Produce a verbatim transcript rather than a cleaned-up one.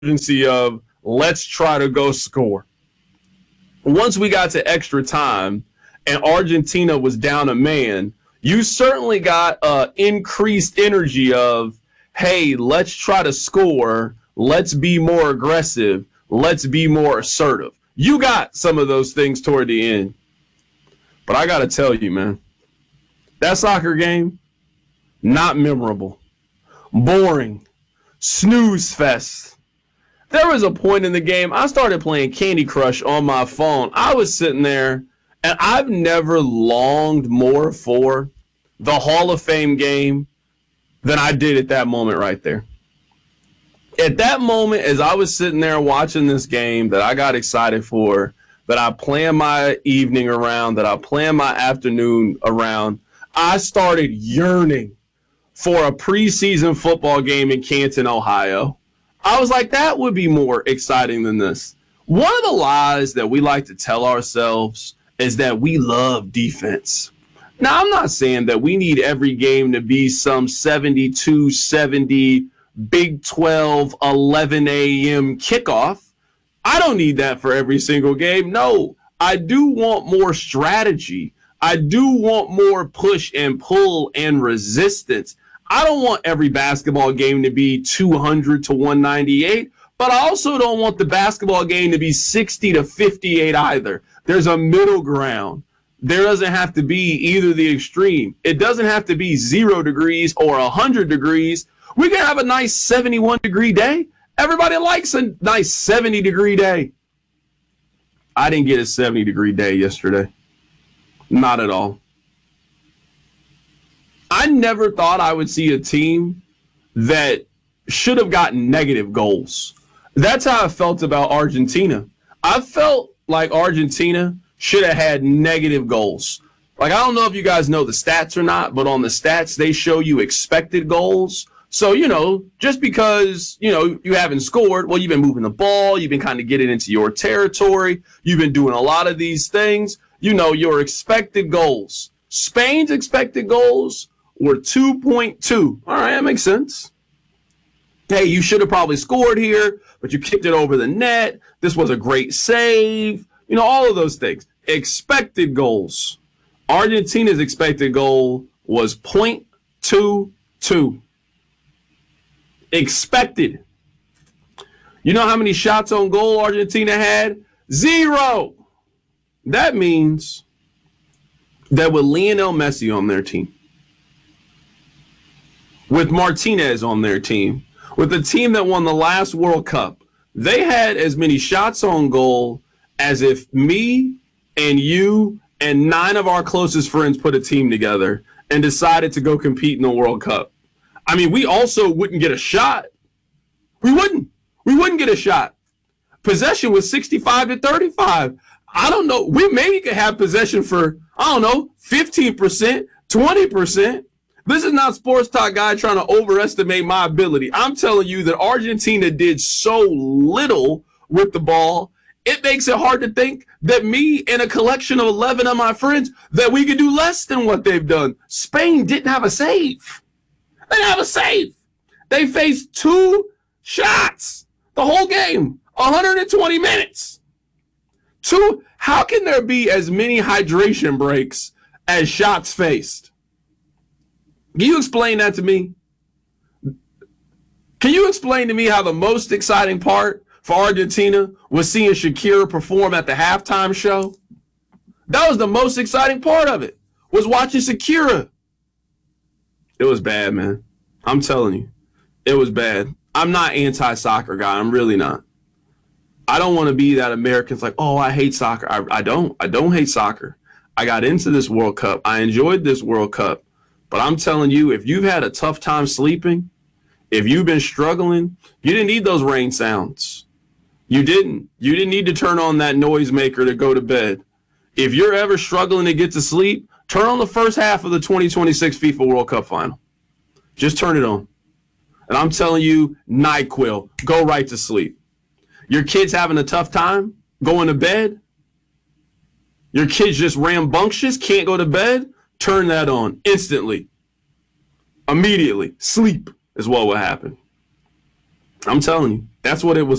urgency of let's try to go score. Once we got to extra time and Argentina was down a man, you certainly got uh, increased energy of, hey, let's try to score. Let's be more aggressive. Let's be more assertive. You got some of those things toward the end. But I got to tell you, man, that soccer game, not memorable, boring, snooze fest. There was a point in the game, I started playing Candy Crush on my phone. I was sitting there, and I've never longed more for the Hall of Fame game than I did at that moment right there. At that moment, as I was sitting there watching this game that I got excited for, that I planned my evening around, that I planned my afternoon around, I started yearning for a preseason football game in Canton, Ohio. I was like, that would be more exciting than this. One of the lies that we like to tell ourselves is that we love defense. Now, I'm not saying that we need every game to be some seventy-two seventy Big twelve eleven a.m. kickoff. I don't need that for every single game. No, I do want more strategy. I do want more push and pull and resistance. I don't want every basketball game to be two hundred to one ninety-eight, but I also don't want the basketball game to be sixty to fifty-eight either. There's a middle ground. There doesn't have to be either the extreme. It doesn't have to be zero degrees or one hundred degrees. We can have a nice seventy-one degree day. Everybody likes a nice seventy degree day. I didn't get a seventy degree day yesterday. Not at all. I never thought I would see a team that should have gotten negative goals. That's how I felt about Argentina. I felt like Argentina should have had negative goals. Like, I don't know if you guys know the stats or not, but on the stats, they show you expected goals. So, you know, just because, you know, you haven't scored, well, you've been moving the ball, you've been kind of getting into your territory, you've been doing a lot of these things, you know, your expected goals. Spain's expected goals were two point two. All right, that makes sense. Hey, you should have probably scored here, but you kicked it over the net. This was a great save. You know, all of those things. Expected goals. Argentina's expected goal was point two two. Expected. You know how many shots on goal Argentina had? Zero. That means that with Lionel Messi on their team, with Martinez on their team, with the team that won the last World Cup, they had as many shots on goal as if me and you and nine of our closest friends put a team together and decided to go compete in the World Cup. I mean, we also wouldn't get a shot. We wouldn't. We wouldn't get a shot. Possession was sixty-five to thirty-five. I don't know. We maybe could have possession for, I don't know, fifteen percent, twenty percent. This is not Sports Talk Guy trying to overestimate my ability. I'm telling you that Argentina did so little with the ball, it makes it hard to think that me and a collection of eleven of my friends, that we could do less than what they've done. Spain didn't have a save. They didn't have a save. They faced two shots the whole game, one hundred twenty minutes. Two, how can there be as many hydration breaks as shots faced? Can you explain that to me? Can you explain to me how the most exciting part for Argentina was seeing Shakira perform at the halftime show? That was the most exciting part of it, was watching Shakira. It was bad, man. I'm telling you, it was bad. I'm not anti-soccer guy. I'm really not. I don't want to be that American's like, oh, I hate soccer. I, I don't. I don't hate soccer. I got into this World Cup. I enjoyed this World Cup. But I'm telling you, if you've had a tough time sleeping, if you've been struggling, you didn't need those rain sounds. You didn't. You didn't need to turn on that noisemaker to go to bed. If you're ever struggling to get to sleep, turn on the first half of the twenty twenty-six FIFA World Cup final. Just turn it on. And I'm telling you, NyQuil, go right to sleep. Your kid's having a tough time going to bed. Your kid's just rambunctious, can't go to bed. Turn that on instantly. Immediately. Sleep is what will happen. I'm telling you. That's what it was